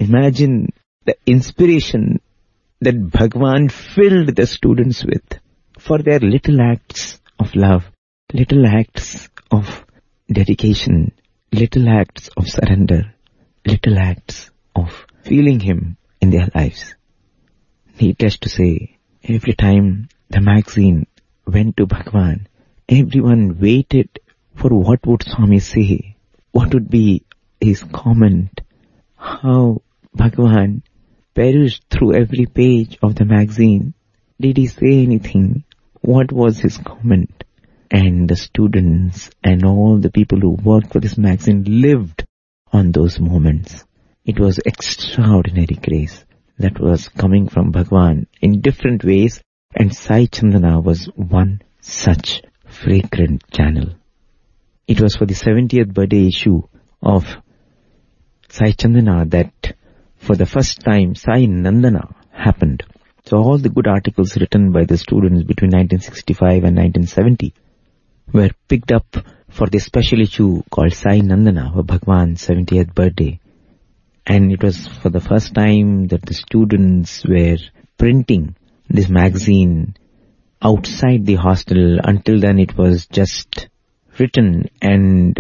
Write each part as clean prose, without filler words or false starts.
Imagine the inspiration that Bhagwan filled the students with for their little acts of love, little acts of dedication, little acts of surrender, little acts of feeling him in their lives. Needless to say, every time the magazine went to Bhagwan, everyone waited for what would Swami say, what would be his comment, how Bhagwan perused through every page of the magazine. Did he say anything? What was his comment? And the students and all the people who worked for this magazine lived on those moments. It was extraordinary grace that was coming from Bhagwan in different ways, and Sai Chandana was one such fragrant channel. It was for the 70th birthday issue of Sai Chandana that for the first time Sai Nandana happened. So all the good articles written by the students between 1965 and 1970 were picked up for the special issue called Sai Nandana for Bhagwan's 70th birthday. And it was for the first time that the students were printing this magazine outside the hostel. Until then it was just written and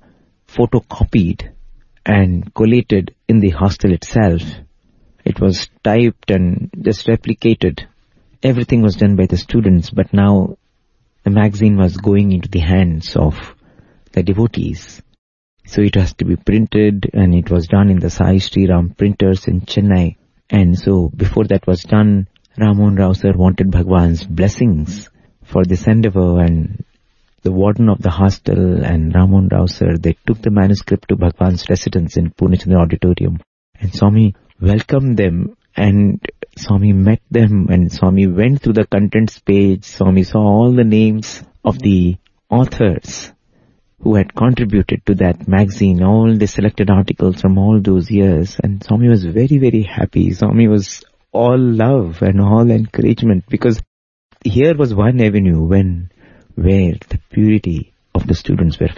photocopied and collated in the hostel itself. It was typed and just replicated. Everything was done by the students, but now the magazine was going into the hands of the devotees. So it has to be printed, and it was done in the Sai Sri Ram printers in Chennai. And so before that was done, Ram Mohan Rao sir wanted Bhagwan's blessings for this endeavor, and the warden of the hostel and Ram Mohan Rao sir, they took the manuscript to Bhagwan's residence in Purnachandra Auditorium, and Swami welcomed them, and Swami met them, and Swami went through the contents page. Swami saw all the names of the authors who had contributed to that magazine, all the selected articles from all those years, and Swami was very, very happy. Swami was all love and all encouragement, because here was one avenue where the purity of the students were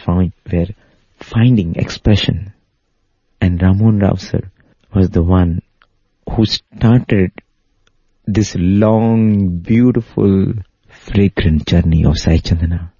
finding expression. And Ram Mohan Rao sir was the one who started this long, beautiful, fragrant journey of Sai Chandana.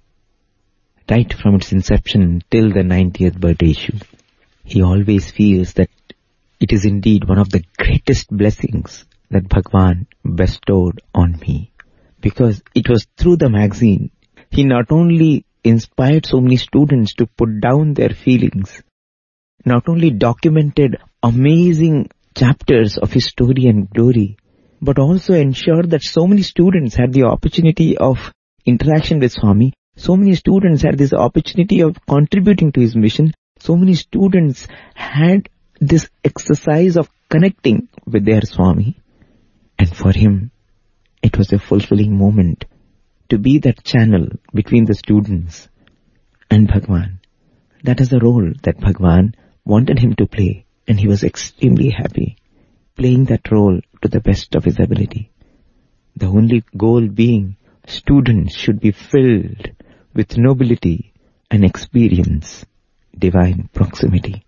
Right from its inception till the 90th birthday issue, he always feels that it is indeed one of the greatest blessings that Bhagwan bestowed on me. Because it was through the magazine, he not only inspired so many students to put down their feelings, not only documented amazing chapters of his story and glory, but also ensured that so many students had the opportunity of interaction with Swami. So many students had this opportunity of contributing to his mission. So many students had this exercise of connecting with their Swami. And for him, it was a fulfilling moment to be that channel between the students and Bhagwan. That is the role that Bhagwan wanted him to play, and he was extremely happy playing that role to the best of his ability. The only goal being students should be filled with nobility and experience divine proximity.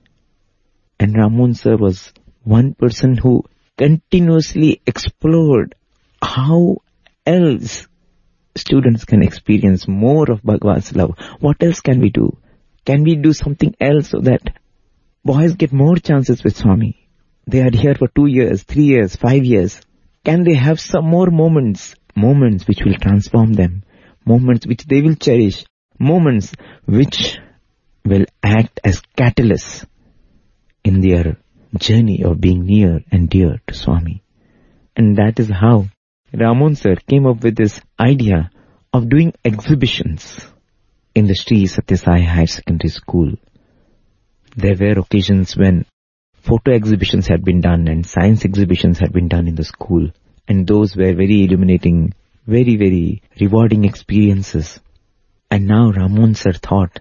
And Ram Mohan sir was one person who continuously explored how else students can experience more of Bhagwan's love. What else can we do? Can we do something else so that boys get more chances with Swami? They are here for 2 years, 3 years, 5 years. Can they have some more moments which will transform them, moments which they will cherish, moments which will act as catalysts in their journey of being near and dear to Swami? And that is how Ram Mohan sir came up with this idea of doing exhibitions in the Sri Satya Sai Higher Secondary School. There were occasions when photo exhibitions had been done and science exhibitions had been done in the school, and those were very illuminating, very, very rewarding experiences. And now Ram Mohan sir thought,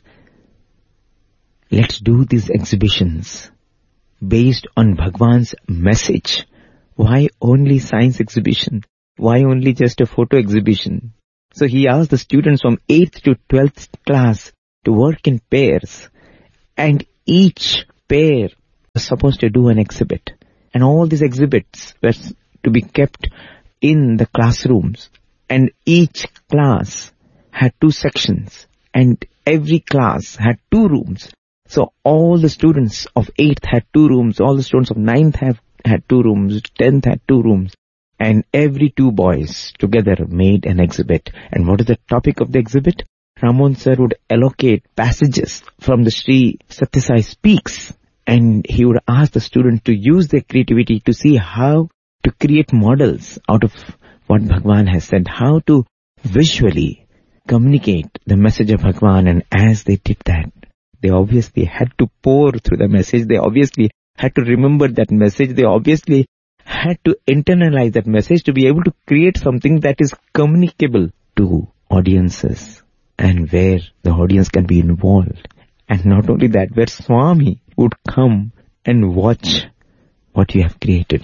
let's do these exhibitions based on Bhagwan's message. Why only science exhibition? Why only just a photo exhibition? So he asked the students from 8th to 12th class to work in pairs, and each pair was supposed to do an exhibit. And all these exhibits were to be kept in the classrooms. And each class had 2 sections. And every class had 2 rooms. So all the students of 8th had 2 rooms. All the students of 9th had 2 rooms. 10th had 2 rooms. And every 2 boys together made an exhibit. And what is the topic of the exhibit? Ramon sir would allocate passages from the Sri Satya Sai Speaks. And he would ask the student to use their creativity to see how to create models out of what Bhagwan has said. How to visually communicate the message of Bhagwan. And as they did that, they obviously had to pour through the message. They obviously had to remember that message. They obviously had to internalize that message to be able to create something that is communicable to audiences and where the audience can be involved. And not only that, where Swami would come and watch what you have created.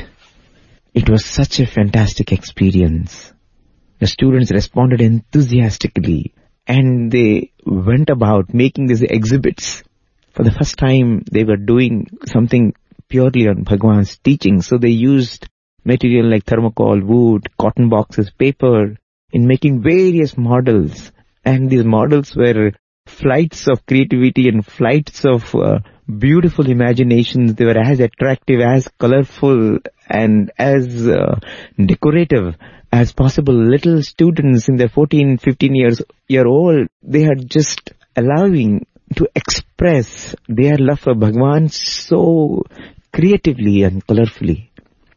It was such a fantastic experience. The students responded enthusiastically and they went about making these exhibits. For the first time, they were doing something purely on Bhagwan's teaching. So they used material like thermocol, wood, cotton boxes, paper in making various models. And these models were flights of creativity and flights of beautiful imaginations. They were as attractive, as colorful, and as decorative as possible. Little students in their 14, 15 year old, they are just allowing to express their love for Bhagwan so creatively and colorfully.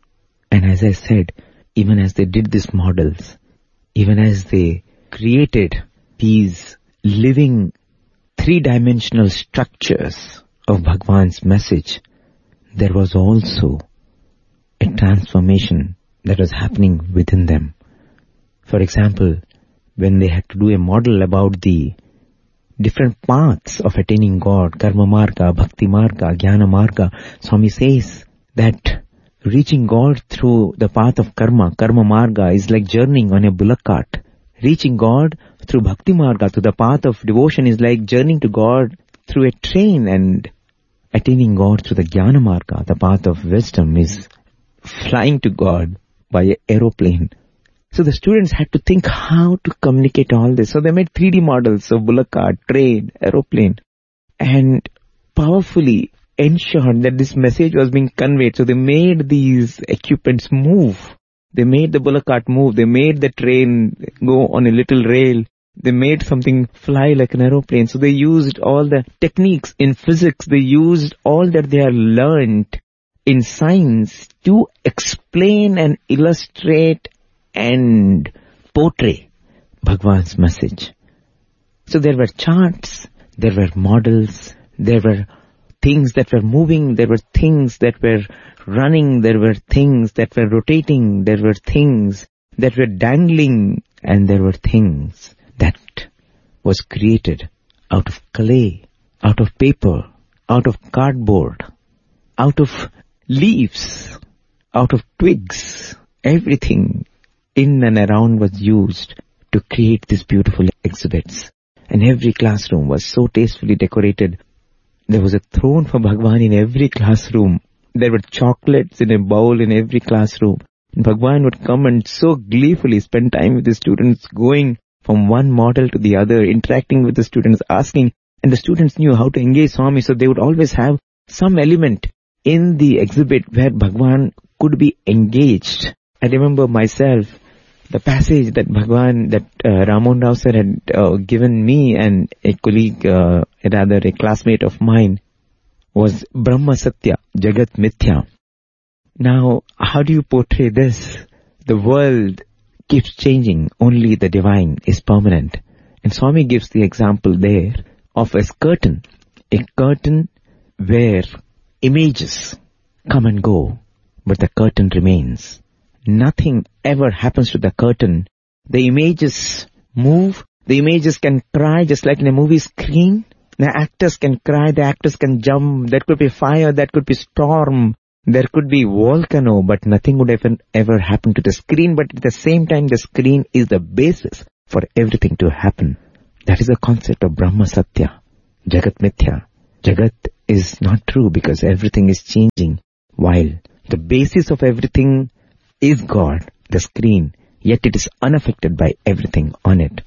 And as I said, even as they did these models, even as they created these living 3-dimensional structures of Bhagwan's message, there was also a transformation that was happening within them. For example, when they had to do a model about the different paths of attaining God, Karma Marga, Bhakti Marga, Jnana Marga, Swami says that reaching God through the path of Karma Marga is like journeying on a bullock cart. Reaching God through Bhakti Marga, through the path of devotion, is like journeying to God through a train, and attaining God through the Jnana Marga, the path of wisdom, is flying to God by an aeroplane. So the students had to think how to communicate all this. So they made 3D models of bullock cart, train, aeroplane, and powerfully ensured that this message was being conveyed. So they made these equipments move. They made the bullock cart move. They made the train go on a little rail. They made something fly like an aeroplane. So they used all the techniques in physics. They used all that they had learned in science to explain and illustrate and portray Bhagwan's message. So there were charts, there were models, there were things that were moving, there were things that were running, there were things that were rotating, there were things that were dangling, and there were things that was created out of clay, out of paper, out of cardboard, out of leaves, out of twigs. Everything in and around was used to create these beautiful exhibits. And every classroom was so tastefully decorated. There was a throne for Bhagwan in every classroom. There were chocolates in a bowl in every classroom. And Bhagwan would come and so gleefully spend time with the students, going from one model to the other, interacting with the students, asking. And the students knew how to engage Swami, so they would always have some element in the exhibit where Bhagwan could be engaged. I remember myself, the passage that Bhagwan, that Ramon Rao sir had given me and a colleague, rather a classmate of mine, was Brahma Satya, Jagat Mithya. Now, how do you portray this? The world keeps changing, only the divine is permanent. And Swami gives the example there of a curtain where images come and go, but the curtain remains. Nothing ever happens to the curtain. The images move. The images can cry just like in a movie screen. The actors can cry. The actors can jump. There could be fire. There could be storm. There could be volcano. But nothing would ever happen to the screen. But at the same time, the screen is the basis for everything to happen. That is the concept of Brahma Satya, Jagat Mithya. Jagat is not true because everything is changing. While the basis of everything is God, the screen, yet it is unaffected by everything on it.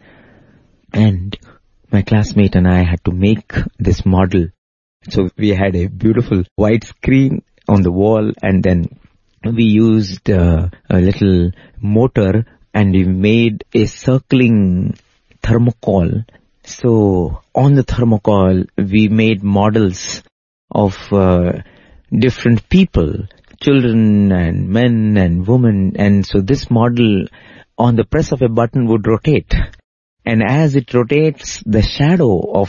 And my classmate and I had to make this model. So we had a beautiful white screen on the wall, and then we used a little motor and we made a circling thermocol. So on the thermocol, we made models of different people, children and men and women. And so this model on the press of a button would rotate. And as it rotates, the shadow of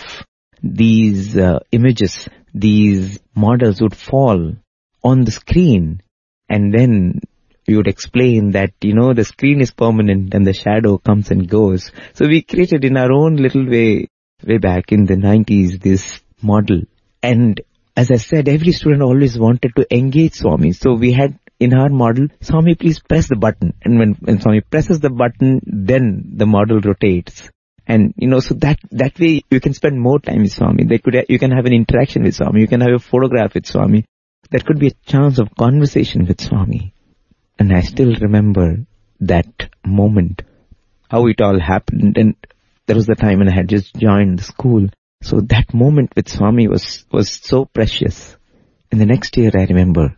these images, these models would fall on the screen. And then we would explain that, the screen is permanent and the shadow comes and goes. So we created in our own little way back in the 90s, this model. And as I said, every student always wanted to engage Swami. So we had in our model, Swami, please press the button. And when Swami presses the button, then the model rotates. And, so that way you can spend more time with Swami. You can have an interaction with Swami. You can have a photograph with Swami. There could be a chance of conversation with Swami. And I still remember that moment, how it all happened. And there was the time when I had just joined the school. So that moment with Swami was so precious. And the next year I remember,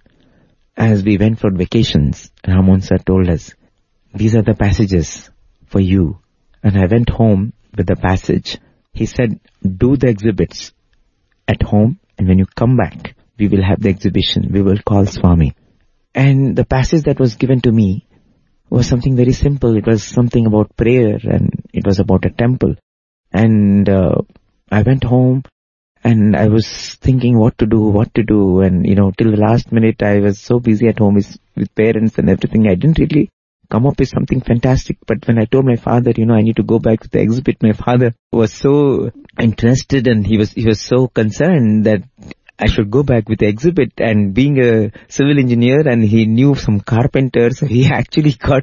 as we went for vacations, Ramon sir told us, these are the passages for you. And I went home with the passage. He said, do the exhibits at home, and when you come back, we will have the exhibition. We will call Swami. And the passage that was given to me was something very simple. It was something about prayer, and it was about a temple. And I went home and I was thinking what to do. And, till the last minute I was so busy at home with parents and everything. I didn't really come up with something fantastic. But when I told my father, I need to go back to the exhibit, my father was so interested and he was so concerned that I should go back with the exhibit. And being a civil engineer, and he knew some carpenters, he actually got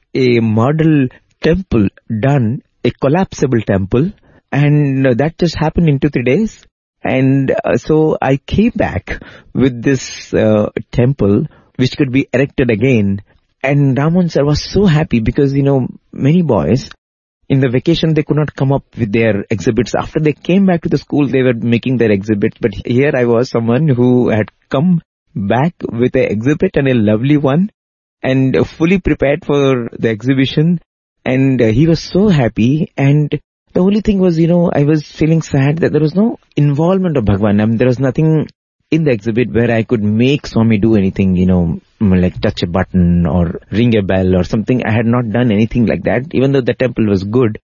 a model temple done, a collapsible temple. And that just happened in 2-3 days. And so I came back with this temple, which could be erected again. And Ramon sir was so happy because, many boys, in the vacation, they could not come up with their exhibits. After they came back to the school, they were making their exhibits. But here I was someone who had come back with an exhibit, and a lovely one, and fully prepared for the exhibition. And he was so happy. And the only thing was, I was feeling sad that there was no involvement of Bhagwan. There was nothing in the exhibit where I could make Swami do anything, like touch a button or ring a bell or something. I had not done anything like that, even though the temple was good.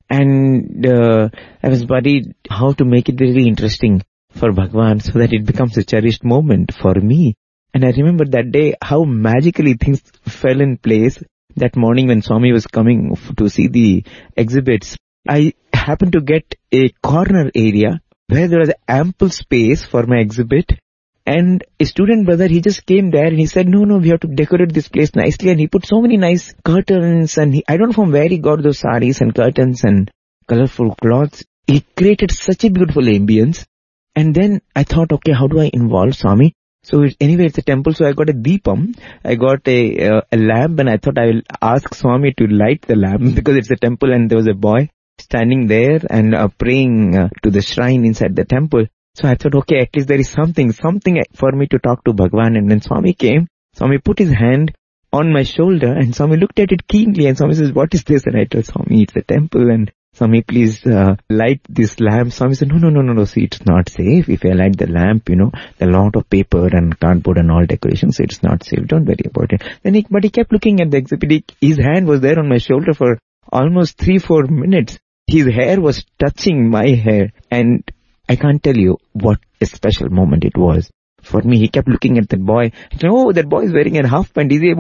And I was worried how to make it really interesting for Bhagwan so that it becomes a cherished moment for me. And I remember that day how magically things fell in place. That morning when Swami was coming to see the exhibits, I happened to get a corner area where there was ample space for my exhibit. And a student brother, he just came there and he said, no, we have to decorate this place nicely. And he put so many nice curtains, and I don't know from where he got those saris and curtains and colorful cloths. He created such a beautiful ambience. And then I thought, okay, how do I involve Swami? So anyway, it's a temple, so I got a deepam. I got a lamp, and I thought I will ask Swami to light the lamp because it's a temple and there was a boy standing there and praying to the shrine inside the temple. So I thought, okay, at least there is something for me to talk to Bhagwan. And when Swami came, Swami put his hand on my shoulder and Swami looked at it keenly, and Swami says, what is this? And I told Swami, it's a temple, and Swami, please light this lamp. Swami said, no, see, it's not safe. If I light the lamp, there are a lot of paper and cardboard and all decorations, so it's not safe. Don't worry about it. But he kept looking at the exhibit. His hand was there on my shoulder for almost 3-4 minutes. His hair was touching my hair, and I can't tell you what a special moment it was for me. He kept looking at that boy. Oh, that boy is wearing a half pant. Is he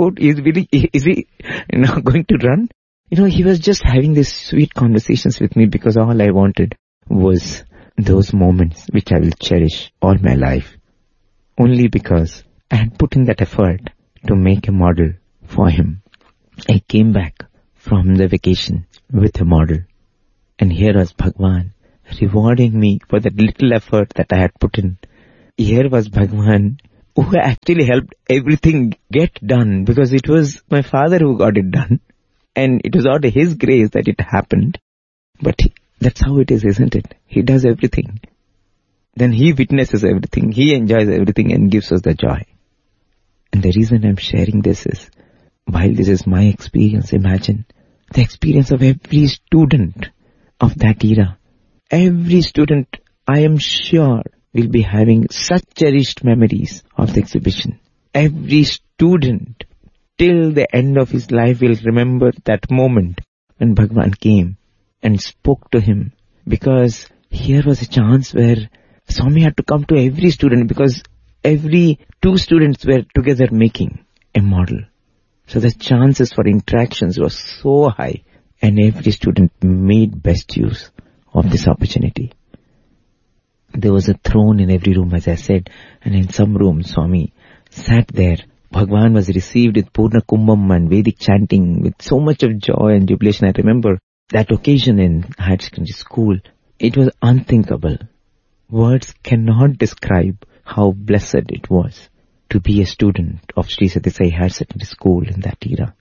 going to run? He was just having these sweet conversations with me because all I wanted was those moments which I will cherish all my life. Only because I had put in that effort to make a model for him. I came back from the vacation with a model. And here was Bhagwan rewarding me for that little effort that I had put in here was Bhagwan who actually helped everything get done, because it was my father who got it done. And it was out of his grace that it happened. But that's how it is, isn't it? He does everything. Then he witnesses everything. He enjoys everything and gives us the joy. And the reason I'm sharing this is, while this is my experience, imagine the experience of every student of that era. Every student, I am sure, will be having such cherished memories of the exhibition. Every student, till the end of his life, will remember that moment when Bhagwan came and spoke to him. Because here was a chance where Swami had to come to every student, because every 2 students were together making a model. So the chances for interactions were so high, and every student made best use of this opportunity. There was a throne in every room, as I said, and in some rooms Swami sat there. Bhagwan was received with Purna Kumbham and Vedic chanting with so much of joy and jubilation. I remember that occasion in higher secondary school. It was unthinkable. Words cannot describe how blessed it was to be a student of Sri Sathya Sai Higher Secondary School in that era.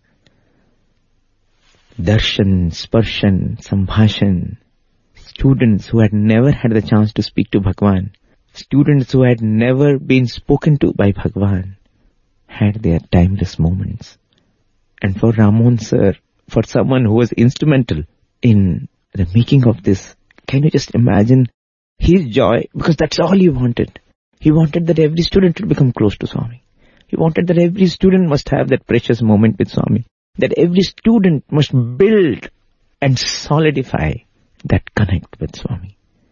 Darshan, Sparshan, Sambhashan. Students who had never had the chance to speak to Bhagwan, students who had never been spoken to by Bhagwan, had their timeless moments. And for Ramon sir, for someone who was instrumental in the making of this, can you just imagine his joy? Because that's all he wanted. He wanted that every student would become close to Swami. He wanted that every student must have that precious moment with Swami. That every student must build and solidify that connect with Swami.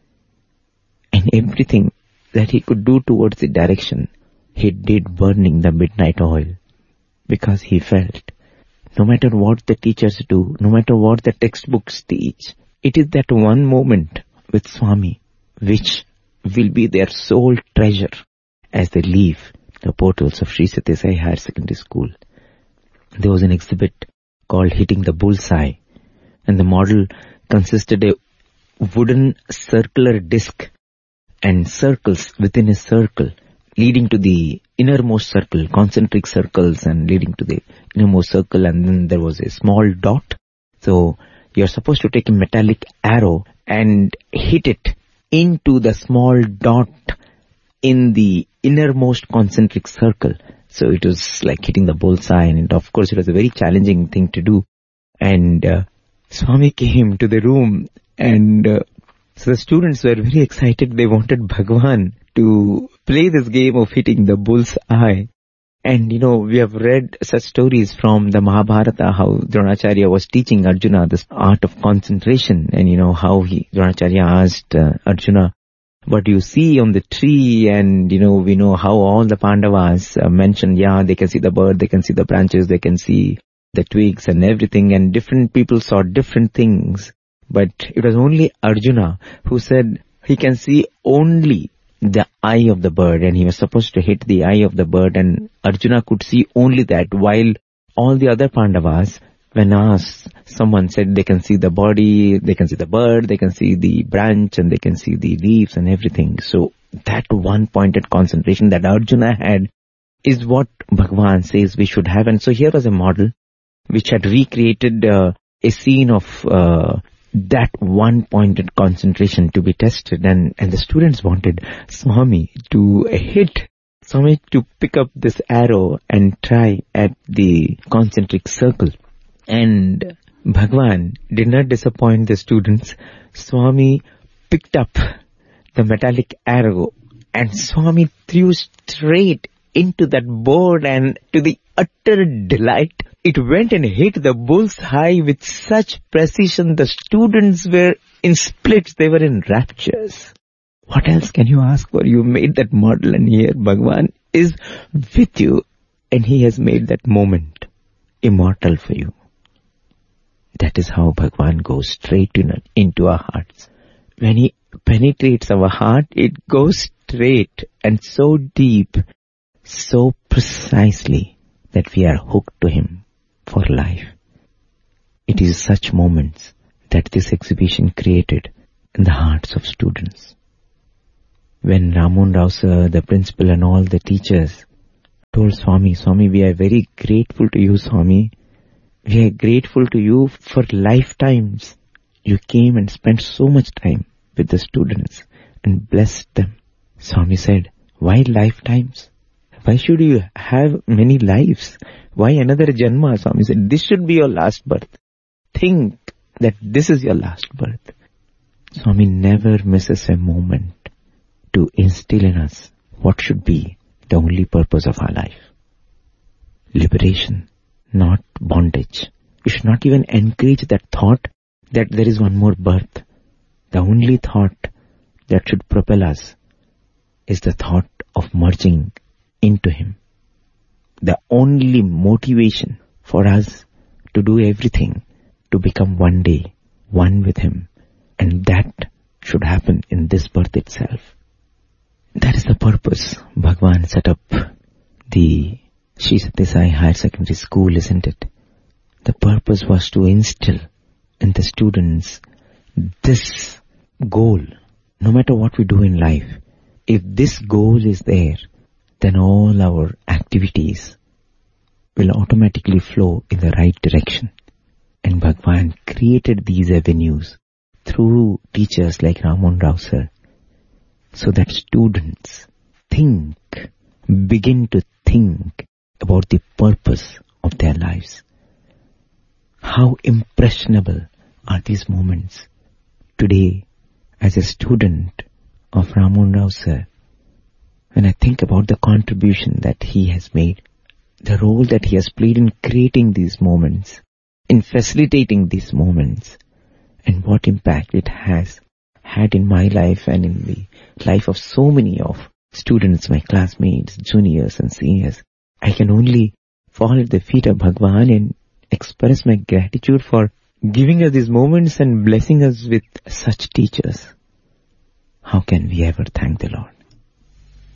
And everything that he could do towards the direction, he did burning the midnight oil. Because he felt, no matter what the teachers do, no matter what the textbooks teach, it is that one moment with Swami which will be their sole treasure as they leave the portals of Sri Sathya Sai Higher Secondary School. There was an exhibit called Hitting the Bullseye, and the model consisted of a wooden circular disc and circles within a circle leading to the innermost circle, concentric circles, and leading to the innermost circle, and then there was a small dot. So you're supposed to take a metallic arrow and hit it into the small dot in the innermost concentric circle. So it was like hitting the bullseye, and of course it was a very challenging thing to do. And Swami came to the room, and so the students were very excited. They wanted Bhagwan to play this game of hitting the bull's eye. And we have read such stories from the Mahabharata, how Dronacharya was teaching Arjuna this art of concentration, and how Dronacharya asked Arjuna, what do you see on the tree? And we know how all the Pandavas mentioned, they can see the bird, they can see the branches, they can see the twigs and everything, and different people saw different things. But it was only Arjuna who said he can see only the eye of the bird, and he was supposed to hit the eye of the bird, and Arjuna could see only that, while all the other Pandavas, when asked, someone said they can see the body, they can see the bird, they can see the branch, and they can see the leaves and everything. So that one-pointed concentration that Arjuna had is what Bhagwan says we should have. And so here was a model which had recreated a scene of that one-pointed concentration to be tested, and the students wanted Swami to pick up this arrow and try at the concentric circle. And Bhagwan did not disappoint the students. Swami picked up the metallic arrow, and Swami threw straight into that board, and to the utter delight, it went and hit the bull's eye with such precision. The students were in splits. They were in raptures. What else can you ask for? You made that model, and here Bhagwan is with you, and he has made that moment immortal for you. That is how Bhagwan goes straight into our hearts. When he penetrates our heart, it goes straight and so deep, so precisely that we are hooked to him for life. It is such moments that this exhibition created in the hearts of students. when Ramon Rao sir, the principal and all the teachers told Swami, we are very grateful to you, Swami. We are grateful to you for lifetimes. You came and spent so much time with the students and blessed them. Swami said, why lifetimes? Why should you have many lives? Why another Janma? Swami said, this should be your last birth. Think that this is your last birth. Swami never misses a moment to instill in us what should be the only purpose of our life. Liberation, not bondage. We should not even encourage that thought that there is one more birth. The only thought that should propel us is the thought of merging into Him. The only motivation for us to do everything to become one day one with Him, and that should happen in this birth itself. That is the purpose Bhagwan set up the Sri Sathya Sai Higher Secondary School, isn't it? The purpose was to instill in the students this goal. No matter what we do in life, if this goal is there, then all our activities will automatically flow in the right direction. And Bhagwan created these avenues through teachers like Ramon Rao sir, so that students begin to think about the purpose of their lives. How impressionable are these moments? Today, as a student of Ramon Rao sir, when I think about the contribution that he has made, the role that he has played in creating these moments, in facilitating these moments, and what impact it has had in my life and in the life of so many of students, my classmates, juniors and seniors, I can only fall at the feet of Bhagwan and express my gratitude for giving us these moments and blessing us with such teachers. How can we ever thank the Lord?